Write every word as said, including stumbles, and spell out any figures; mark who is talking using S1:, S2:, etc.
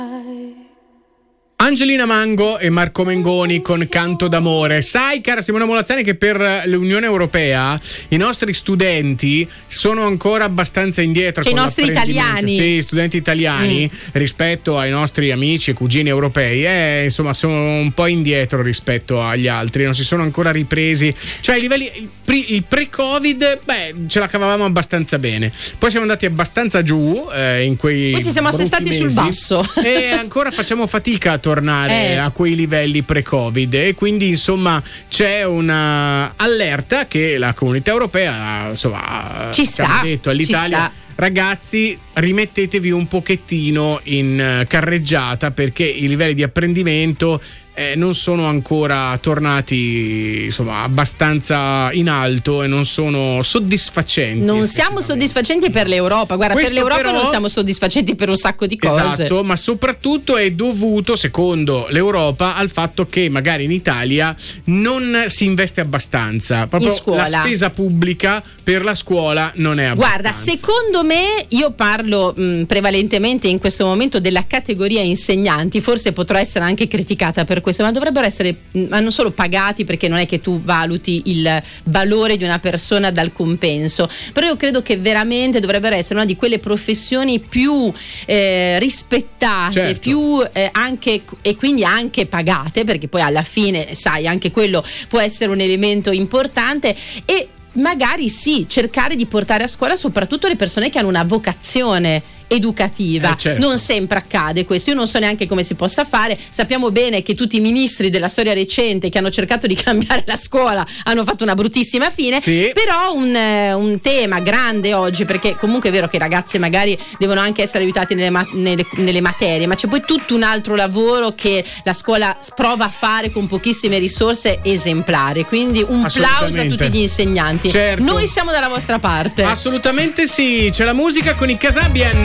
S1: Angelina Mango e Marco Mengoni con Canto d'amore. Sai, cara Simona Molazzani, che per l'Unione Europea i nostri studenti sono ancora abbastanza indietro.
S2: Cioè
S1: con
S2: i nostri italiani.
S1: Sì, studenti italiani mm. rispetto ai nostri amici e cugini europei. Eh, insomma, sono un po' indietro rispetto agli altri. Non si sono ancora ripresi. Cioè, i livelli. Il, pre, il pre-Covid, beh, ce la cavavamo abbastanza bene. Poi siamo andati abbastanza giù eh, in quei.
S2: Poi ci siamo assestati
S1: mesi,
S2: sul basso.
S1: E ancora facciamo fatica a tornare eh. a quei livelli pre-Covid, e quindi insomma c'è una allerta che la Comunità Europea insomma
S2: ci sta,
S1: ha detto all'Italia: ragazzi, rimettetevi un pochettino in carreggiata, perché i livelli di apprendimento Eh, non sono ancora tornati insomma abbastanza in alto e non sono soddisfacenti.
S2: Non siamo soddisfacenti per l'Europa. Guarda,
S1: Questo
S2: per l'Europa
S1: però,
S2: non siamo soddisfacenti per un sacco di cose.
S1: Esatto, ma soprattutto è dovuto, secondo l'Europa, al fatto che magari in Italia non si investe abbastanza. Proprio
S2: in scuola.
S1: La spesa pubblica per la scuola non è abbastanza.
S2: Guarda, secondo me, io parlo mh, prevalentemente in questo momento della categoria insegnanti, forse potrò essere anche criticata per questo, ma dovrebbero essere ma non solo pagati, perché non è che tu valuti il valore di una persona dal compenso, però io credo che veramente dovrebbero essere una di quelle professioni più eh, rispettate,
S1: certo.
S2: più eh, anche e quindi anche pagate, perché poi alla fine sai anche quello può essere un elemento importante, e magari sì, cercare di portare a scuola soprattutto le persone che hanno una vocazione educativa.
S1: Eh, certo.
S2: Non sempre accade questo, io non so neanche come si possa fare. Sappiamo bene che tutti i ministri della storia recente che hanno cercato di cambiare la scuola hanno fatto una bruttissima fine,
S1: sì.
S2: Però un, un tema grande oggi, perché comunque è vero che i ragazzi magari devono anche essere aiutati nelle, ma- nelle, nelle materie, ma c'è poi tutto un altro lavoro che la scuola prova a fare con pochissime risorse, esemplare, quindi un plauso a tutti gli insegnanti.
S1: Certo.
S2: Noi siamo dalla vostra parte.
S1: Assolutamente sì, c'è la musica con i Kasabian.